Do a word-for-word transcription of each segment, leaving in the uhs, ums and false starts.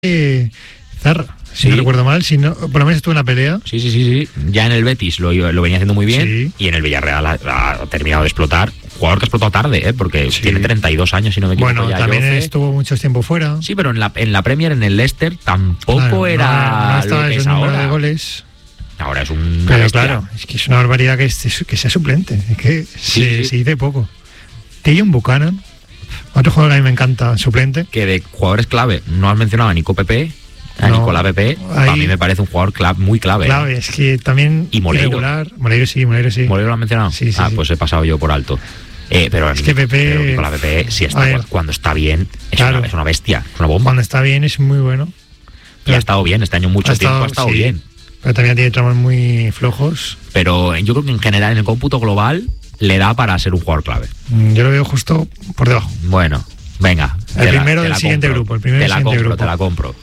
Eh, Zarra, si Sí. no recuerdo mal, si no, por lo menos estuvo en la pelea. Sí, sí, sí, sí. Ya en el Betis lo, lo venía haciendo muy bien, Sí. y en el Villarreal ha, ha terminado de explotar. Jugador que ha explotado tarde, ¿eh? Porque Sí. tiene treinta y dos años, si no me equivoco. Bueno, ya también Jofe. estuvo mucho tiempo fuera. Sí, pero en la, en la Premier, en el Leicester, tampoco Claro, era no, no estaba lo que ese es número ahora. de goles. Ahora es un. Pero claro, es que es una barbaridad que, esté- que sea suplente. Es que Sí, se, sí. se dice poco. Tillon Buchanan, otro jugador que a mí me encanta, suplente. Que de jugadores clave no has mencionado a Nico Pepe, a No, Nicolás Pepe. ahí- A mí me parece un jugador cla- muy clave. Clave, es que también Y Moleiro. irregular. Moleiro sí, Moleiro sí. ¿Moleiro lo has mencionado? Sí, sí, ah, sí. pues he pasado yo por alto. Eh, pero Es que Pepe- pero Nicolás Pepe, si está, a ver. cuando está bien, es, Claro. una, es una bestia, es una bomba. Cuando está bien es muy bueno. Y ha estado bien, este año mucho ha tiempo estado- ha estado sí, bien. Pero también tiene tramos muy flojos. Pero yo creo que en general, en el cómputo global, le da para ser un jugador clave. Mm, Yo lo veo justo por debajo. Bueno, venga. El te la- primero te del la siguiente compro. grupo, el primero Te del la siguiente compro, grupo. te la compro.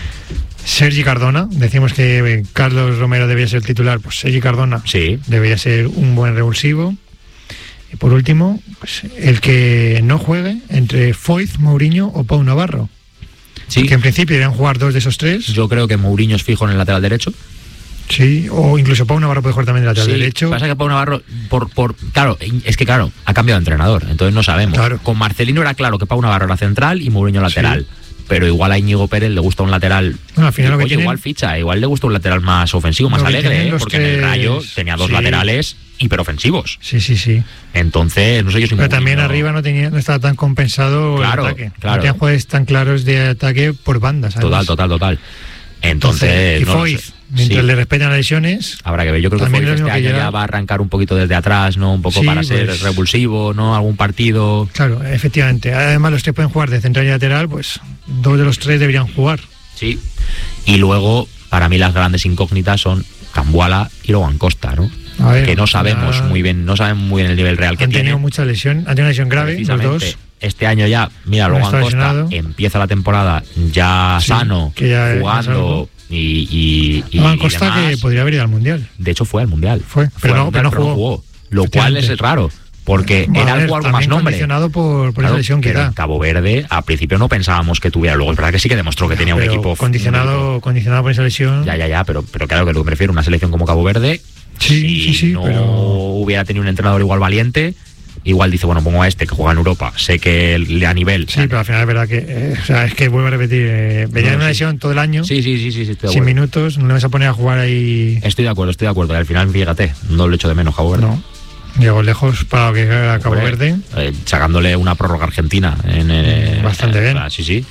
Sergi Cardona, decimos que eh, Carlos Romero debía ser el titular, pues Sergi Cardona Sí. debería ser un buen revulsivo. Y por último, pues, el que no juegue entre Foyth, Mourinho o Pau Navarro. Sí. Que en principio deberían jugar dos de esos tres. Yo creo que Mourinho es fijo en el lateral derecho. Sí, o incluso Pau Navarro puede jugar también de lateral Sí, derecho. pasa que Pau Navarro, por, por, claro, es que claro, ha cambiado de entrenador, entonces no sabemos. Claro. Con Marcelino era claro que Pau Navarro era central y Mourinho lateral. Pero igual a Íñigo Pérez le gusta un lateral. Bueno, al final lo que Oye, tienen- igual ficha, igual le gusta un lateral más ofensivo, más Lo que alegre, tienen ¿eh? los Porque en el tres- Rayo tenía dos sí. laterales hiperofensivos. Sí, sí, sí. Entonces, no sé yo si Pero Mourinho- también arriba no tenía, no estaba tan compensado Claro, el ataque. claro. No tenían jugadores tan claros de ataque por bandas. Total, además. total, total. Entonces, y no lo Foyth, sé. mientras Sí. le respetan las lesiones, Habrá que ver, yo creo que También Foyth lo este mismo que año ya Gerard. va a arrancar un poquito desde atrás, ¿no? Un poco Sí, para ser pues- revulsivo, ¿no? Algún partido. claro, efectivamente. Además, los tres pueden jugar de central y lateral, pues dos de los tres deberían jugar. Sí. Y luego, para mí las grandes incógnitas son Cambuala y Logan Costa, ¿no? A ver, que no sabemos ya- muy bien, no sabemos muy bien el nivel real que Han tiene. tenido mucha lesión, han tenido una lesión grave, los Precisamente, dos. este año ya, mira, Uno Logan está Costa lesionado. empieza la temporada ya Sí, sano, que ya es jugando algo. y, y, y, Logan y Costa demás. que podría haber ido al Mundial. De hecho fue al Mundial. Fue, Fue pero al no- Mundial, pero no jugó. Lo cual es Efectivamente. raro, porque Bueno, era a el ver, jugador con más también nombre. condicionado por, por Claro, esa lesión pero quizá. en Cabo Verde al principio no pensábamos que tuviera, luego es verdad que sí que demostró que tenía un Pero equipo condicionado, un condicionado por esa lesión. equipo- ya ya ya pero pero claro que lo que me refiero, una selección como Cabo Verde, Sí, si sí, sí, no pero- hubiera tenido un entrenador igual valiente, igual dice, bueno, pongo a este que juega en Europa, sé que le a nivel. Sí, pero al final es verdad que, eh, o sea, es que vuelvo a repetir, eh, venía No, de una sí. lesión todo el año, sí, sí, sí, sí, sí, estoy de sin acuerdo. minutos, no le vas a poner a jugar ahí. Estoy de acuerdo, estoy de acuerdo. Y al final, fíjate, no lo echo de menos, Cabo Verde. No, llegó lejos para lo que era Cabo Hombre, Verde. eh, sacándole una prórroga argentina. En, eh, Bastante bien. ah, sí, sí.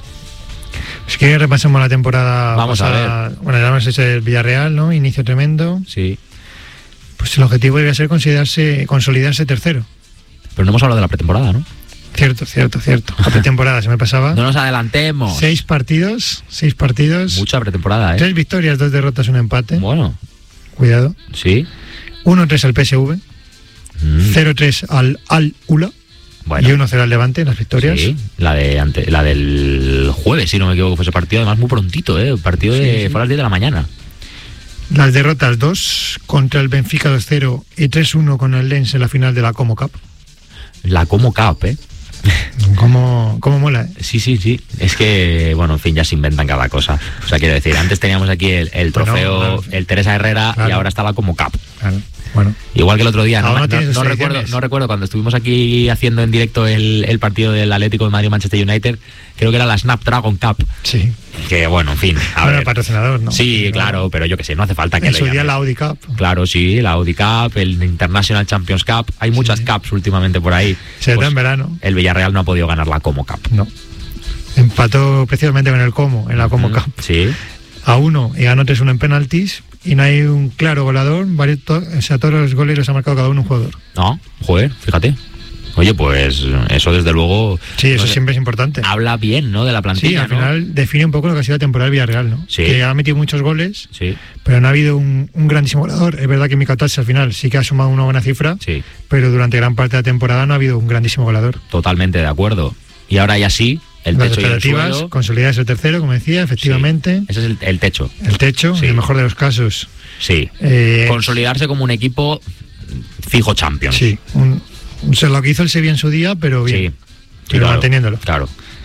Es que repasemos la temporada. Vamos a pasada. Bueno, ya hemos hecho el Villarreal, ¿no? Inicio tremendo. Sí. Pues el objetivo debía ser considerarse, consolidarse tercero. Pero no hemos hablado de la pretemporada, ¿no? Cierto, cierto, cierto. La pretemporada se me pasaba. No nos adelantemos. Seis partidos, seis partidos. Mucha pretemporada, ¿eh? Tres victorias, dos derrotas, un empate. Bueno, Cuidado. sí. uno tres al P S V, Mm, cero tres al Al Ula bueno. y uno cero al Levante en las victorias. Sí, la de ante, la del jueves, si no me equivoco, fue ese partido, además muy prontito, ¿eh? El partido de Sí, sí. fue a las diez de la mañana. Las derrotas dos contra el Benfica dos cero y tres uno con el Lens en la final de la Como Cup. La Como Cup, ¿eh? ¿Cómo, cómo mola, eh? Sí, sí, sí. Es que, bueno, en fin, ya se inventan cada cosa. O sea, quiero decir, antes teníamos aquí el, el Bueno, trofeo, claro. el Teresa Herrera, y Claro. ahora está la Como Cup. Claro. Bueno, Igual que el otro día, no, Cada uno no- tiene sus no recuerdo, selecciones. no recuerdo cuando estuvimos aquí haciendo en directo el, el partido del Atlético de Madrid-Manchester United, creo que era la Snapdragon Cup. sí. Que bueno, en fin. A Bueno, ver. el patrocinador, ¿no? Sí, Pero claro, pero yo que sé, no hace falta que En le su día llames. la Audi Cup. Claro, sí, la Audi Cup, el International Champions Cup, hay muchas Sí. cups últimamente por ahí. Se da Pues en verano. el Villarreal no ha podido ganar la Como Cup. No. Empató precisamente con el Como, en la Como Mm, Cup. Sí, A uno y ganó tres uno en penaltis. Y no hay un claro goleador. Varios, to- o sea, todos los goles los ha marcado cada uno un jugador. no, joder, fíjate. Oye, pues eso desde luego Sí, eso no sé, siempre es importante. habla bien, ¿no? De la Sí, plantilla, al ¿no? final define un poco lo que ha sido la temporada del Villarreal, ¿no? Sí. Que ha metido muchos goles, Sí, pero no ha habido un, un grandísimo goleador. Es verdad que Mika Tatsi al final sí que ha sumado una buena cifra, sí, pero durante gran parte de la temporada no ha habido un grandísimo goleador. totalmente de acuerdo. Y ahora ya sí, el Las techo y el expectativas, suelo. consolidarse el tercero, como decía, efectivamente. Sí, ese es el, el techo, El techo, Sí. en el mejor de los casos. sí. Eh, Consolidarse como un equipo fijo Champions. Sí, un, o sea, lo que hizo el Sevilla en su día, pero bien. Sí, sí, pero claro, manteniéndolo. Claro.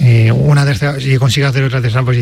eh, una tercera, si consigue hacer otra tercera posición